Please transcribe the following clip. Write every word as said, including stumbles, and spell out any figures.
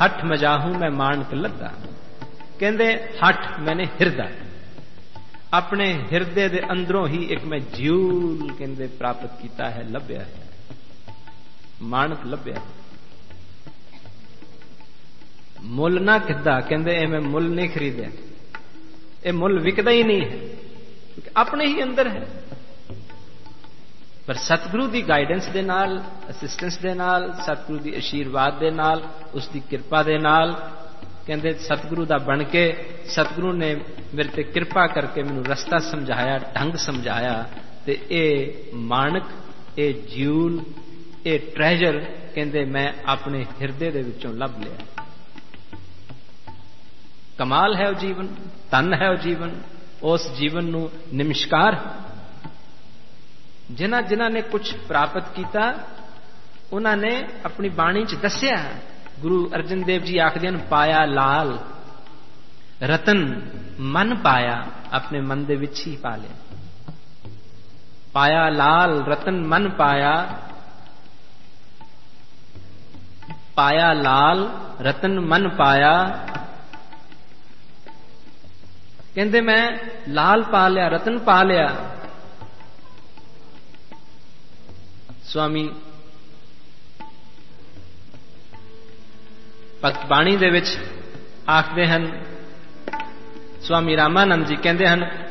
हठ मजाहू मैं मानक लद्दा। कहते हठ मैंने हिरदा, अपने हिरदे दे अंदरों ही एक मैं ज्यूल कहते प्राप्त किया है, लभ्या है, मानक लभ्या है। मुल ना किदा, कहते ए मैं मुल नहीं खरीदे, ये मुल विकदा ही नहीं है क्योंकि अपने ही अंदर है। पर सतगुरु की गाइडेंस दे नाल, असिस्टेंस दे नाल, सतगुरु की आशीर्वाद दे नाल, उसकी कृपा दे नाल, कहते सतगुरु का बन के सतगुरु ने मेरे ते कृपा करके मैनू रस्ता समझाया, ढंग समझाया, ते ए मानक, ए ज्यूल, ए ट्रेजर कहते मैं अपने हिरदे दे विचों लभ लिया। कमाल है वो जीवन, धन है वो जीवन। उस जीवन नू नमस्कार। जिन्हां जिन्हां ने कुछ प्राप्त किया उन्होंने अपनी बाणी च दस्या। गुरु अर्जन देव जी आखदे हन, पाया लाल रतन मन पाया, अपने मन दे विच ही पा लिया। पाया लाल रतन मन पाया, पाया लाल रतन मन पाया। कहते मैं लाल पा लिया, रतन पा लिया। स्वामी भगत बाणी दे विच आखदे हन, स्वामी रामानंद जी कहते हैं